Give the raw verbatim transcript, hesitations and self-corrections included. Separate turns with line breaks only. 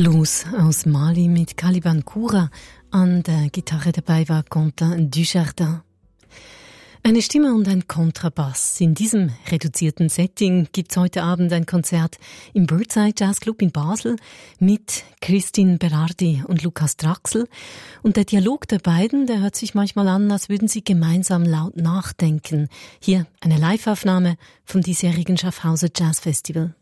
Blues aus Mali mit Caliban Cura. An der Gitarre dabei war Quentin Dujardin. Eine Stimme und ein Kontrabass. In diesem reduzierten Setting gibt's heute Abend ein Konzert im Birdside Jazz Club in Basel mit Christine Berardi und Lukas Draxl. Und der Dialog der beiden, der hört sich manchmal an, als würden sie gemeinsam laut nachdenken. Hier eine Live-Aufnahme vom diesjährigen Schaffhauser Jazz Festival.